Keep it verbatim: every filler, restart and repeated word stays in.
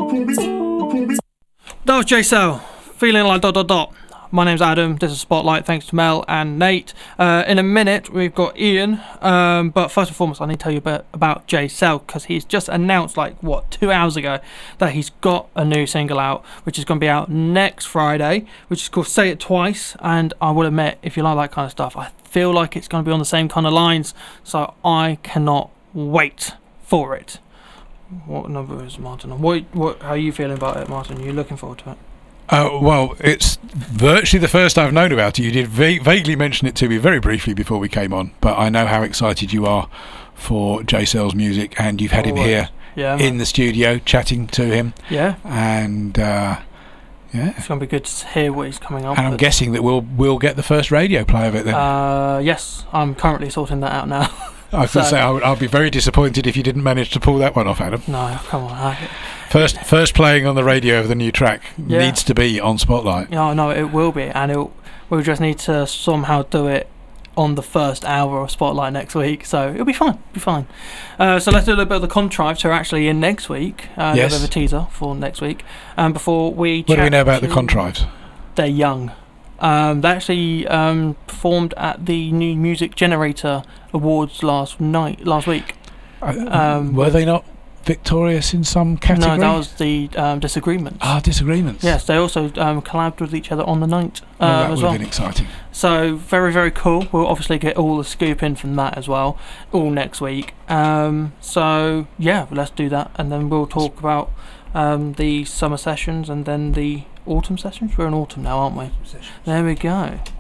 That was J Cell, feeling like dot dot dot. My name's Adam, this is Spotlight, thanks to Mel and Nate. Uh, in a minute, we've got Ian, um, but first and foremost, I need to tell you a bit about J Cell, because he's just announced, like, what, two hours ago, that he's got a new single out, which is going to be out next Friday, which is called Say It Twice, and I will admit, if you like that kind of stuff, I feel like it's going to be on the same kind of lines, so I cannot wait for it. What number is Martin? What, what, how are you feeling about it, Martin? Are you looking forward to it? Uh, well, it's virtually the first I've known about it. You did va- vaguely mention it to me very briefly before we came on, but I know how excited you are for J Cell's music, and you've had him here yeah, in the studio chatting to him. Yeah. And uh, yeah, it's going to be good to hear what he's coming up and I'm with. guessing that we'll we'll get the first radio play of it then. Uh, yes, I'm currently sorting that out now. I was so, going to say I'll, I'll be very disappointed if you didn't manage to pull that one off, Adam. No, come on. I, First, first playing on the radio of the new track yeah. needs to be on Spotlight. Yeah, no, it will be, and it'll, we'll just need to somehow do it on the first hour of Spotlight next week. So it'll be fine, it'll be fine. Uh, so let's do a little bit of the Contrived, who are actually in next week. Uh, yes. A bit of a teaser for next week. Um, before we. What do we know about the Contrived? They're young. Um, they actually um, performed at the New Music Generator Awards last night, last week. Uh, um, were they not victorious in some category? No, that was the um, Disagreements. Ah, Disagreements. Yes, they also um, collabed with each other on the night uh, oh, that as would well. have been exciting. So very, very cool. We'll obviously get all the scoop in from that as well, all next week. Um, so yeah, let's do that, and then we'll talk about um, the summer sessions and then the autumn sessions. We're in autumn now, aren't we? There we go.